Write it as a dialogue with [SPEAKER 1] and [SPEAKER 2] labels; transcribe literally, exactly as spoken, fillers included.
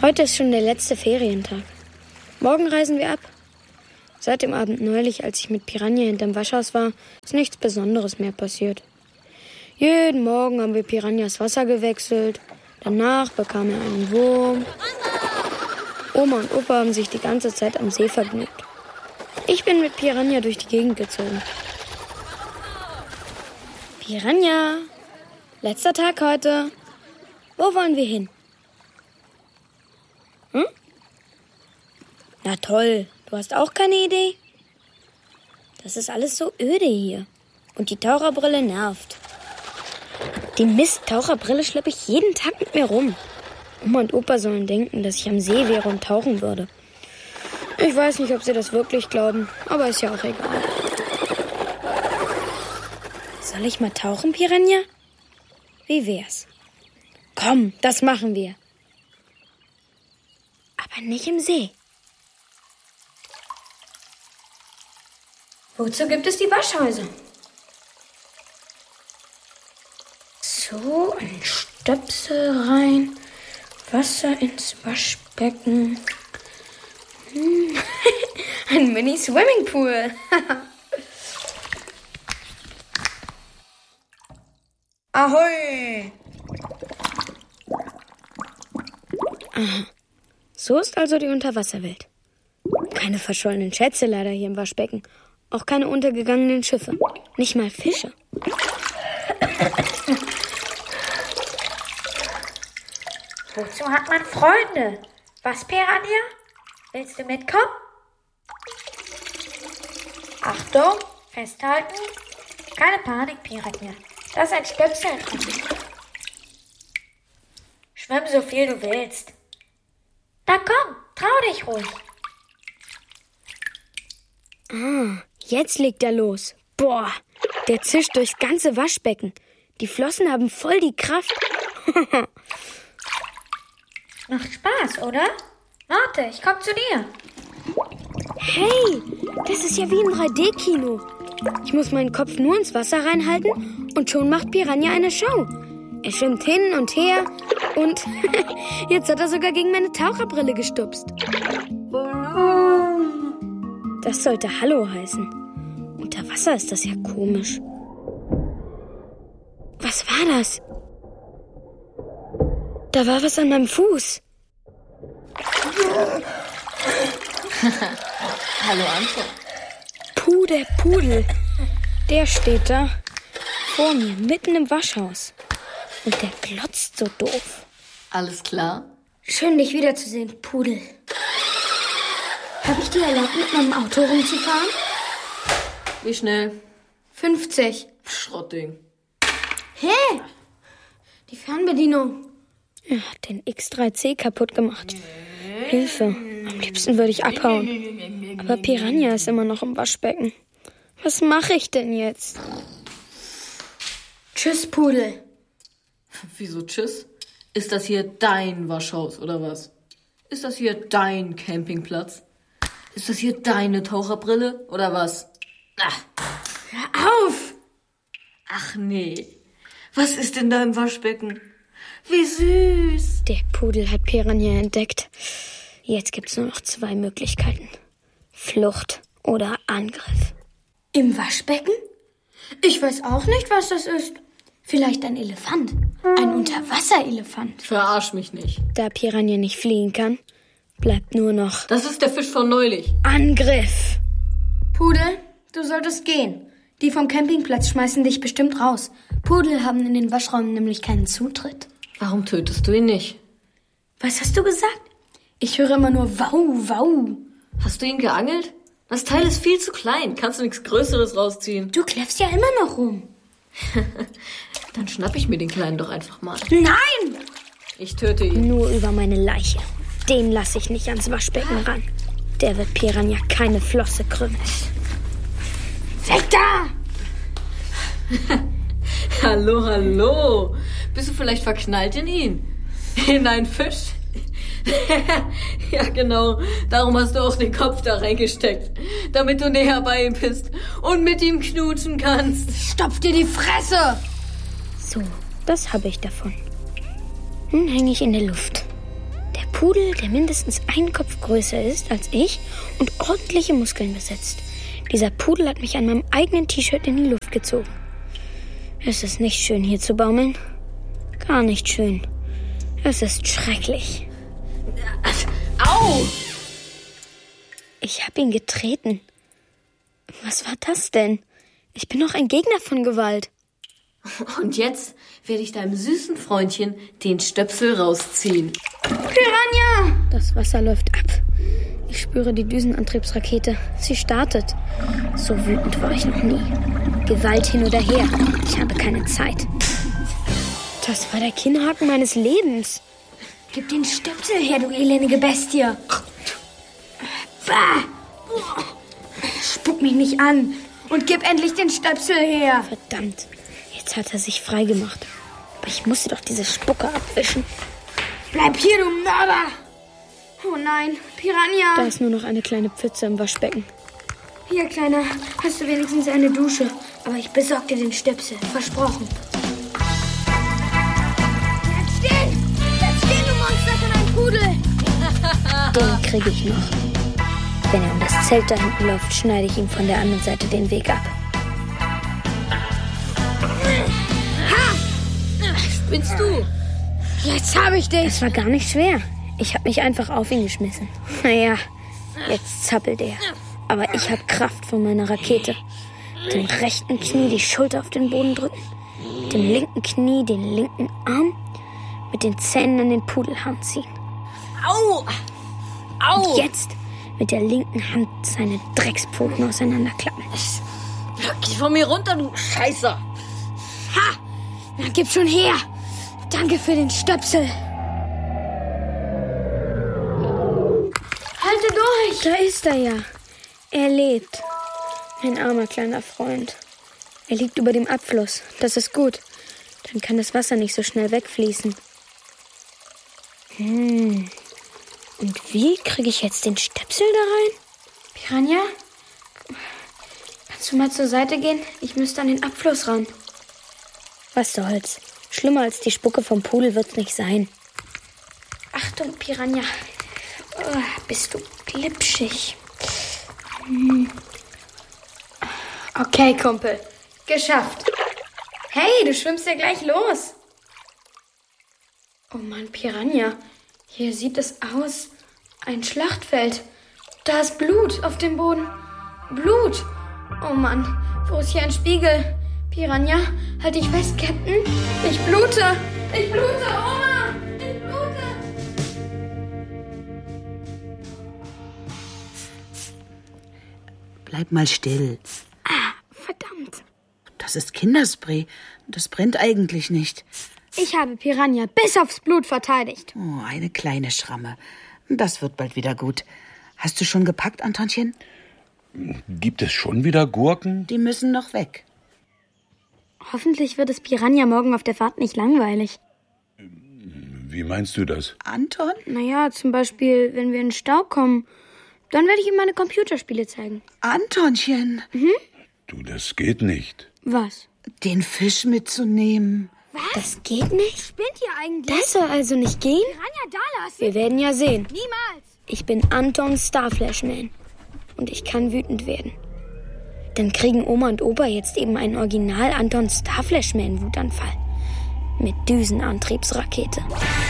[SPEAKER 1] Heute ist schon der letzte Ferientag. Morgen reisen wir ab. Seit dem Abend neulich, als ich mit Piranha hinterm Waschhaus war, ist nichts Besonderes mehr passiert. Jeden Morgen haben wir Piranhas Wasser gewechselt. Danach bekam er einen Wurm. Oma und Opa haben sich die ganze Zeit am See vergnügt. Ich bin mit Piranha durch die Gegend gezogen. Piranha, letzter Tag heute. Wo wollen wir hin? Hm? Na toll, du hast auch keine Idee? Das ist alles so öde hier. Und die Taucherbrille nervt. Die Mist-Taucherbrille schleppe ich jeden Tag mit mir rum. Oma und Opa sollen denken, dass ich am See wäre und tauchen würde. Ich weiß nicht, ob sie das wirklich glauben, aber ist ja auch egal. Soll ich mal tauchen, Piranha? Wie wär's? Komm, das machen wir. Aber nicht im See. Wozu gibt es die Waschhäuser? So, ein Stöpsel rein, Wasser ins Waschbecken. Hm. Ein Mini-Swimmingpool. Ahoi! Aha. So ist also die Unterwasserwelt. Keine verschollenen Schätze leider hier im Waschbecken. Auch keine untergegangenen Schiffe. Nicht mal Fische.
[SPEAKER 2] Wozu hat man Freunde? Was, Piranha? Willst du mitkommen? Achtung, festhalten. Keine Panik, Piranha. Da ist ein Stöpsel drin. Schwimm so viel du willst. Na komm, trau dich ruhig.
[SPEAKER 1] Ah, jetzt legt er los. Boah, der zischt durchs ganze Waschbecken. Die Flossen haben voll die Kraft.
[SPEAKER 2] Macht Spaß, oder? Warte, ich komm zu dir.
[SPEAKER 1] Hey, das ist ja wie im drei D Kino. Ich muss meinen Kopf nur ins Wasser reinhalten und schon macht Piranha eine Show. Er schwimmt hin und her und jetzt hat er sogar gegen meine Taucherbrille gestupst. Das sollte Hallo heißen. Unter Wasser ist das ja komisch. Was war das? Da war was an meinem Fuß.
[SPEAKER 3] Hallo, Anton.
[SPEAKER 1] Puh, der Pudel. Der steht da vor mir, mitten im Waschhaus. Und der glotzt so doof.
[SPEAKER 3] Alles klar?
[SPEAKER 1] Schön, dich wiederzusehen, Pudel. Habe ich dir erlaubt, mit meinem Auto rumzufahren?
[SPEAKER 3] Wie schnell?
[SPEAKER 1] fünfzig.
[SPEAKER 3] Schrottding.
[SPEAKER 1] Hey! Die Fernbedienung. Er hat den X drei C kaputt gemacht. Hilfe. Am liebsten würde ich abhauen. Aber Piranha ist immer noch im Waschbecken. Was mache ich denn jetzt? Tschüss, Pudel.
[SPEAKER 3] Wieso tschüss? Ist das hier dein Waschhaus, oder was? Ist das hier dein Campingplatz? Ist das hier deine Taucherbrille, oder was? Ach.
[SPEAKER 1] Hör auf!
[SPEAKER 3] Ach nee. Was ist denn da im Waschbecken? Wie süß.
[SPEAKER 1] Der Pudel hat Piranha entdeckt. Jetzt gibt's nur noch zwei Möglichkeiten. Flucht oder Angriff. Im Waschbecken? Ich weiß auch nicht, was das ist. Vielleicht ein Elefant. Ein Unterwasserelefant.
[SPEAKER 3] Verarsch mich nicht.
[SPEAKER 1] Da Piranha nicht fliehen kann, bleibt nur noch
[SPEAKER 3] Das ist der Fisch von neulich.
[SPEAKER 1] Angriff. Pudel, du solltest gehen. Die vom Campingplatz schmeißen dich bestimmt raus. Pudel haben in den Waschräumen nämlich keinen Zutritt.
[SPEAKER 3] Warum tötest du ihn nicht?
[SPEAKER 1] Was hast du gesagt? Ich höre immer nur Wau, Wau.
[SPEAKER 3] Hast du ihn geangelt? Das Teil ist viel zu klein. Kannst du nichts Größeres rausziehen?
[SPEAKER 1] Du kläffst ja immer noch rum.
[SPEAKER 3] Dann schnapp ich mir den Kleinen doch einfach mal.
[SPEAKER 1] Nein!
[SPEAKER 3] Ich töte ihn.
[SPEAKER 1] Nur über meine Leiche. Den lasse ich nicht ans Waschbecken ran. Der wird Piranha keine Flosse krümmen. Weg da!
[SPEAKER 3] Hallo, hallo. Bist du vielleicht verknallt in ihn? In einen Fisch? Ja, genau. Darum hast du auch den Kopf da reingesteckt. Damit du näher bei ihm bist und mit ihm knutschen kannst.
[SPEAKER 1] Stopf dir die Fresse! So, das habe ich davon. Nun hänge ich in der Luft. Der Pudel, der mindestens einen Kopf größer ist als ich und ordentliche Muskeln besitzt. Dieser Pudel hat mich an meinem eigenen T-Shirt in die Luft gezogen. Es ist nicht schön, hier zu baumeln. Gar nicht schön. Es ist schrecklich.
[SPEAKER 3] Au!
[SPEAKER 1] Ich habe ihn getreten. Was war das denn? Ich bin doch ein Gegner von Gewalt.
[SPEAKER 3] Und jetzt werde ich deinem süßen Freundchen den Stöpsel rausziehen.
[SPEAKER 1] Piranha! Das Wasser läuft ab. Ich spüre die Düsenantriebsrakete. Sie startet. So wütend war ich noch nie. Gewalt hin oder her. Ich habe keine Zeit. Das war der Kinnhaken meines Lebens.
[SPEAKER 2] Gib den Stöpsel her, du elendige Bestie. Bah. Spuck mich nicht an und gib endlich den Stöpsel her.
[SPEAKER 1] Verdammt, jetzt hat er sich freigemacht. Aber ich musste doch diese Spucke abwischen.
[SPEAKER 2] Bleib hier, du Mörder. Oh nein, Piranha.
[SPEAKER 1] Da ist nur noch eine kleine Pfütze im Waschbecken.
[SPEAKER 2] Hier, Kleiner, hast du wenigstens eine Dusche. Aber ich besorg dir den Stöpsel, versprochen. Bleib stehen! Bleib stehen, du Monster von einem Pudel!
[SPEAKER 1] Den kriege ich noch. Wenn er um das Zelt da hinten läuft, schneide ich ihm von der anderen Seite den Weg ab.
[SPEAKER 3] Ha! Spinnst du?
[SPEAKER 2] Jetzt habe ich dich.
[SPEAKER 1] Es war gar nicht schwer. Ich habe mich einfach auf ihn geschmissen. Naja, jetzt zappelt er. Aber ich habe Kraft von meiner Rakete. Mit dem rechten Knie die Schulter auf den Boden drücken. Mit dem linken Knie den linken Arm. Mit den Zähnen an den Pudelhahn ziehen.
[SPEAKER 3] Au! Au!
[SPEAKER 1] Und jetzt mit der linken Hand seine Dreckspfoten auseinanderklappen.
[SPEAKER 3] Geh von mir runter, du Scheißer!
[SPEAKER 2] Ha! Na, gib schon her. Danke für den Stöpsel. Halte durch.
[SPEAKER 1] Da ist er ja. Er lebt. Mein armer kleiner Freund. Er liegt über dem Abfluss. Das ist gut. Dann kann das Wasser nicht so schnell wegfließen. Hm. Und wie kriege ich jetzt den Stöpsel da rein?
[SPEAKER 2] Piranha? Kannst du mal zur Seite gehen? Ich müsste an den Abfluss ran.
[SPEAKER 1] Was soll's? Schlimmer als die Spucke vom Pudel wird's nicht sein.
[SPEAKER 2] Achtung, Piranha. Oh, bist du glitschig. Hm. Okay, Kumpel. Geschafft. Hey, du schwimmst ja gleich los. Oh Mann, Piranha. Hier sieht es aus. Ein Schlachtfeld. Da ist Blut auf dem Boden. Blut. Oh Mann, wo ist hier ein Spiegel? Piranha, halt dich fest, Captain. Ich blute. Ich blute, Oma. Ich blute.
[SPEAKER 4] Bleib mal still.
[SPEAKER 1] Ah, verdammt.
[SPEAKER 4] Das ist Kinderspray. Das brennt eigentlich nicht.
[SPEAKER 2] Ich habe Piranha bis aufs Blut verteidigt.
[SPEAKER 4] Oh, eine kleine Schramme. Das wird bald wieder gut. Hast du schon gepackt, Antonchen?
[SPEAKER 5] Gibt es schon wieder Gurken?
[SPEAKER 4] Die müssen noch weg.
[SPEAKER 1] Hoffentlich wird es Piranha morgen auf der Fahrt nicht langweilig.
[SPEAKER 5] Wie meinst du das?
[SPEAKER 4] Anton?
[SPEAKER 1] Naja, zum Beispiel, wenn wir in den Stau kommen, dann werde ich ihm meine Computerspiele zeigen.
[SPEAKER 4] Antonchen.
[SPEAKER 1] Mhm.
[SPEAKER 5] Du, das geht nicht.
[SPEAKER 1] Was?
[SPEAKER 4] Den Fisch mitzunehmen.
[SPEAKER 2] Was?
[SPEAKER 1] Das geht nicht?
[SPEAKER 2] Spinnt ihr eigentlich?
[SPEAKER 1] Das soll also nicht gehen?
[SPEAKER 2] Piranha da lassen?
[SPEAKER 1] Wir werden ja sehen.
[SPEAKER 2] Niemals.
[SPEAKER 1] Ich bin Anton Starflashman. Und ich kann wütend werden. Dann kriegen Oma und Opa jetzt eben einen Original Anton Starflashman-Wutanfall. Mit Düsenantriebsrakete.